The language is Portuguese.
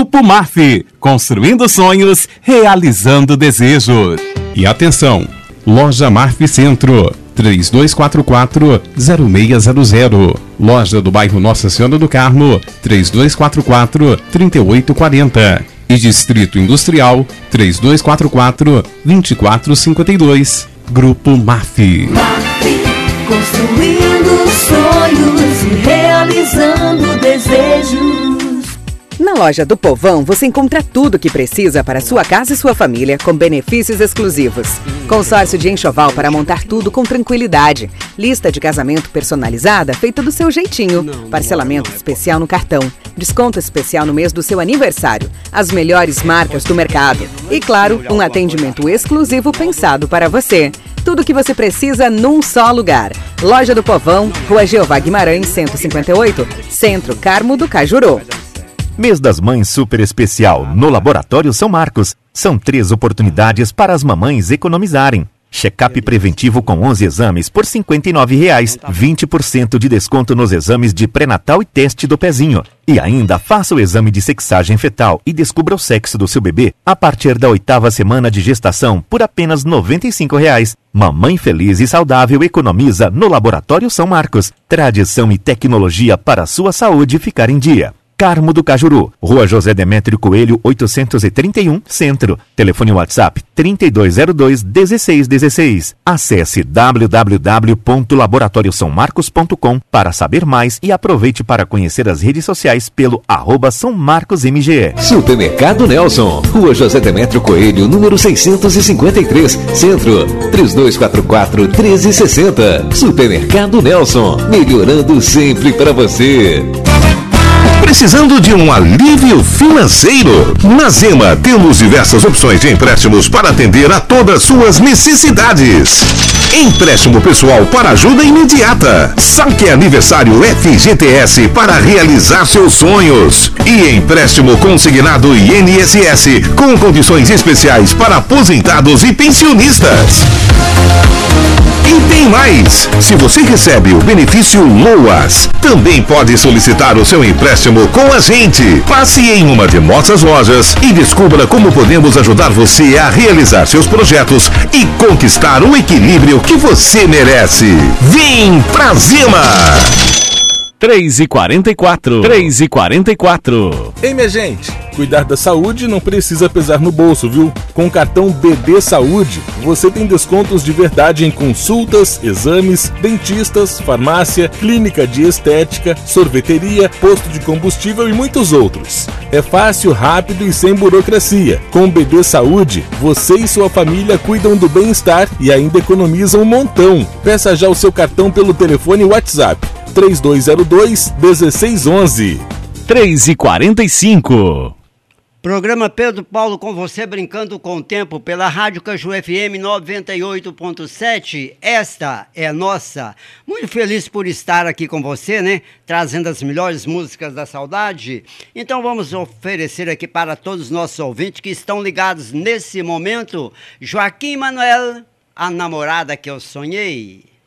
Grupo MAF, construindo sonhos, realizando desejos. E atenção, Loja MAF Centro, 3244-0600. Loja do bairro Nossa Senhora do Carmo, 3244-3840. E Distrito Industrial, 3244-2452. Grupo MAF. MAF, construindo sonhos e realizando desejos. Na Loja do Povão, você encontra tudo o que precisa para sua casa e sua família, com benefícios exclusivos. Consórcio de enxoval para montar tudo com tranquilidade. Lista de casamento personalizada feita do seu jeitinho. Parcelamento especial no cartão. Desconto especial no mês do seu aniversário. As melhores marcas do mercado. E, claro, um atendimento exclusivo pensado para você. Tudo o que você precisa num só lugar. Loja do Povão, Rua Jeová Guimarães, 158, Centro, Carmo do Cajuru. Mês das Mães super especial no Laboratório São Marcos. São 3 oportunidades para as mamães economizarem. Check-up preventivo com 11 exames por R$ 59,00. 20% de desconto nos exames de pré-natal e teste do pezinho. E ainda faça o exame de sexagem fetal e descubra o sexo do seu bebê a partir da 8ª semana de gestação por apenas R$ 95,00. Mamãe feliz e saudável economiza no Laboratório São Marcos. Tradição e tecnologia para a sua saúde ficar em dia. Carmo do Cajuru, Rua José Demétrio Coelho, 831, Centro. Telefone WhatsApp 3202-1616. Acesse www.laboratoriosaomarcos.com para saber mais e aproveite para conhecer as redes sociais pelo @SãoMarcosMGE. Supermercado Nelson, Rua José Demétrio Coelho, número 653, Centro. 3244-1360. Supermercado Nelson, melhorando sempre para você. Precisando de um alívio financeiro? Na Zema temos diversas opções de empréstimos para atender a todas suas necessidades. Empréstimo pessoal para ajuda imediata. Saque aniversário FGTS para realizar seus sonhos. E empréstimo consignado INSS com condições especiais para aposentados e pensionistas. E tem mais! Se você recebe o benefício LOAS, também pode solicitar o seu empréstimo com a gente. Passe em uma de nossas lojas e descubra como podemos ajudar você a realizar seus projetos e conquistar o equilíbrio que você merece. Vem pra Zema! 3h44. 3h44. Ei, minha gente, cuidar da saúde não precisa pesar no bolso, viu? Com o cartão BB Saúde, você tem descontos de verdade em consultas, exames, dentistas, farmácia, clínica de estética, sorveteria, posto de combustível e muitos outros. É fácil, rápido e sem burocracia. Com o BB Saúde, você e sua família cuidam do bem-estar e ainda economizam um montão. Peça já o seu cartão pelo telefone WhatsApp 3202-1611. 3h45. Programa Pedro Paulo com você, brincando com o tempo pela Rádio Caju FM 98.7. Esta é nossa. Muito feliz por estar aqui com você, né? Trazendo as melhores músicas da saudade. Então vamos oferecer aqui para todos os nossos ouvintes que estão ligados nesse momento, Joaquim Manuel, A Namorada que eu Sonhei.